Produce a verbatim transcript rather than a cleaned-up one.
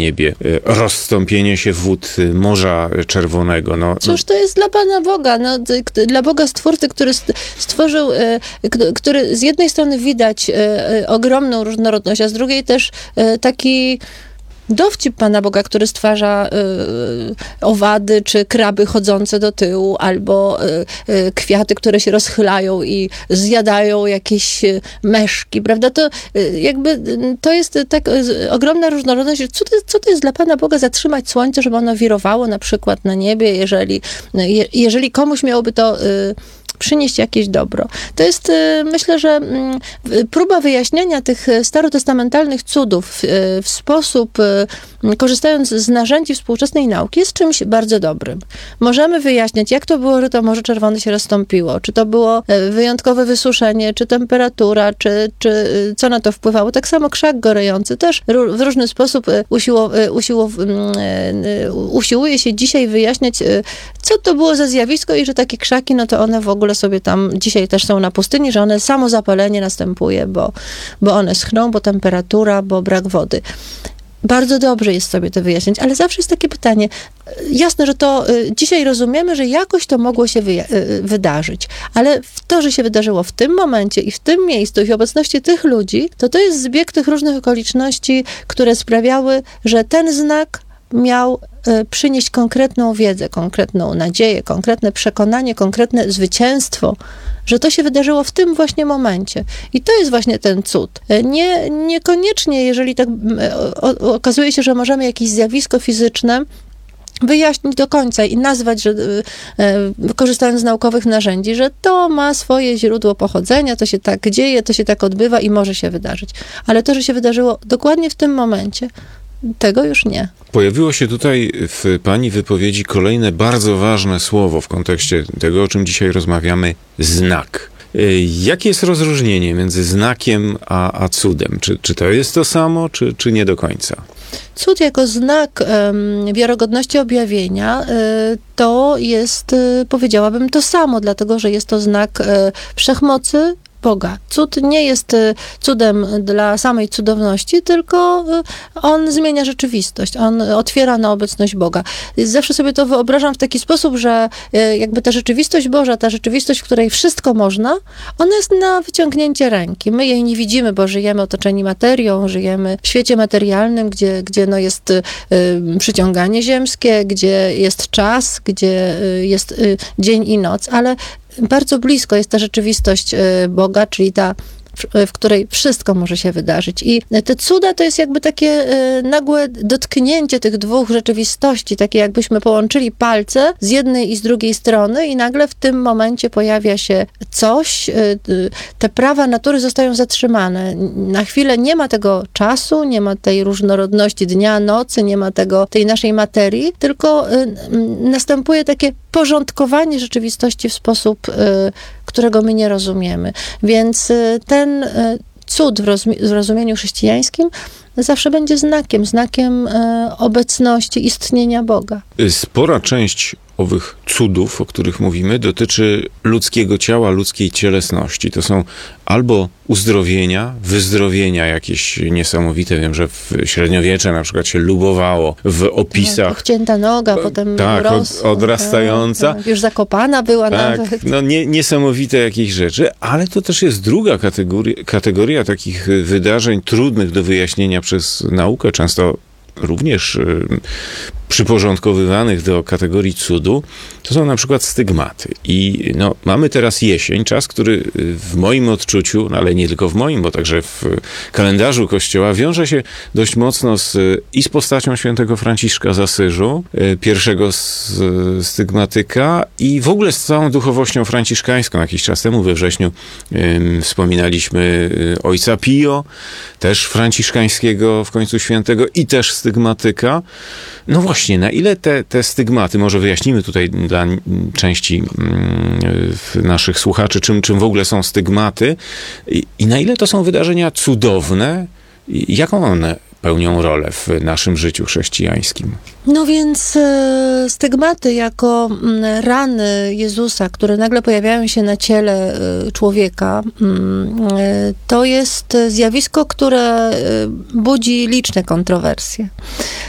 niebie, rozstąpienie się wód Morza Czerwonego. No, Cóż to jest dla Pana Boga? No, dla Boga Stwórcy, który stworzył, który z jednej strony widać ogromną różnorodność, a z drugiej też taki dowcip Pana Boga, który stwarza y, owady czy kraby chodzące do tyłu, albo y, y, kwiaty, które się rozchylają i zjadają jakieś meszki, prawda? To y, jakby to jest tak y, ogromna różnorodność. Co to, co to jest dla Pana Boga zatrzymać słońce, żeby ono wirowało na przykład na niebie, jeżeli, je, jeżeli komuś miałoby to y, przynieść jakieś dobro. To jest, myślę, że próba wyjaśnienia tych starotestamentalnych cudów w sposób, korzystając z narzędzi współczesnej nauki, jest czymś bardzo dobrym. Możemy wyjaśniać, jak to było, że to Morze Czerwone się rozstąpiło, czy to było wyjątkowe wysuszenie, czy temperatura, czy, czy co na to wpływało. Tak samo krzak gorejący też w różny sposób usiło, usiło, usiłuje się dzisiaj wyjaśniać, co to było za zjawisko i że takie krzaki, no to one w ogóle sobie tam dzisiaj też są na pustyni, że one samo zapalenie następuje, bo, bo one schną, bo temperatura, bo brak wody. Bardzo dobrze jest sobie to wyjaśnić, ale zawsze jest takie pytanie. Jasne, że to y, dzisiaj rozumiemy, że jakoś to mogło się wy, y, wydarzyć, ale to, że się wydarzyło w tym momencie i w tym miejscu i w obecności tych ludzi, to to jest zbieg tych różnych okoliczności, które sprawiały, że ten znak miał y, przynieść konkretną wiedzę, konkretną nadzieję, konkretne przekonanie, konkretne zwycięstwo, że to się wydarzyło w tym właśnie momencie. I to jest właśnie ten cud. Nie, niekoniecznie, jeżeli tak o, okazuje się, że możemy jakieś zjawisko fizyczne wyjaśnić do końca i nazwać, że e, korzystając z naukowych narzędzi, że to ma swoje źródło pochodzenia, to się tak dzieje, to się tak odbywa i może się wydarzyć. Ale to, że się wydarzyło dokładnie w tym momencie, tego już nie. Pojawiło się tutaj w pani wypowiedzi kolejne bardzo ważne słowo w kontekście tego, o czym dzisiaj rozmawiamy, znak. Jakie jest rozróżnienie między znakiem a, a cudem? Czy, czy to jest to samo, czy, czy nie do końca? Cud jako znak um, wiarygodności objawienia y, to jest, y, powiedziałabym, to samo, dlatego że jest to znak y, wszechmocy Boga. Cud nie jest cudem dla samej cudowności, tylko on zmienia rzeczywistość. On otwiera na obecność Boga. Zawsze sobie to wyobrażam w taki sposób, że jakby ta rzeczywistość Boża, ta rzeczywistość, w której wszystko można, ona jest na wyciągnięcie ręki. My jej nie widzimy, bo żyjemy otoczeni materią, żyjemy w świecie materialnym, gdzie, gdzie no jest y, przyciąganie ziemskie, gdzie jest czas, gdzie y, jest y, dzień i noc, ale bardzo blisko jest ta rzeczywistość Boga, czyli ta, w której wszystko może się wydarzyć. I te cuda to jest jakby takie nagłe dotknięcie tych dwóch rzeczywistości, takie jakbyśmy połączyli palce z jednej i z drugiej strony i nagle w tym momencie pojawia się coś, te prawa natury zostają zatrzymane. Na chwilę nie ma tego czasu, nie ma tej różnorodności dnia, nocy, nie ma tego, tej naszej materii, tylko następuje takie porządkowanie rzeczywistości w sposób, którego my nie rozumiemy. Więc ten cud w, rozmi- w rozumieniu chrześcijańskim zawsze będzie znakiem, znakiem obecności, istnienia Boga. Spora część owych cudów, o których mówimy, dotyczy ludzkiego ciała, ludzkiej cielesności. To są albo uzdrowienia, wyzdrowienia jakieś niesamowite. Wiem, że w średniowiecze na przykład się lubowało w opisach. Tak, odcięta noga, potem tak, roz, od, odrastająca. Tak, tak, już zakopana była tak, nawet. No nie, niesamowite jakieś rzeczy, ale to też jest druga kategoria, kategoria takich wydarzeń trudnych do wyjaśnienia przez naukę, często również y, przyporządkowywanych do kategorii cudu, to są na przykład stygmaty. I no, mamy teraz jesień, czas, który w moim odczuciu, no, ale nie tylko w moim, bo także w kalendarzu Kościoła, wiąże się dość mocno z, i z postacią świętego Franciszka z Asyżu, pierwszego stygmatyka, i w ogóle z całą duchowością franciszkańską. Jakiś czas temu, we wrześniu, ym, wspominaliśmy ojca Pio, też franciszkańskiego w końcu świętego i też stygmatyka. No właśnie, na ile te, te stygmaty, może wyjaśnimy tutaj dla części mm, naszych słuchaczy, czym, czym w ogóle są stygmaty i, i na ile to są wydarzenia cudowne i jaką one pełnią rolę w naszym życiu chrześcijańskim. No więc e, stygmaty jako m, rany Jezusa, które nagle pojawiają się na ciele e, człowieka, m, e, to jest zjawisko, które e, budzi liczne kontrowersje.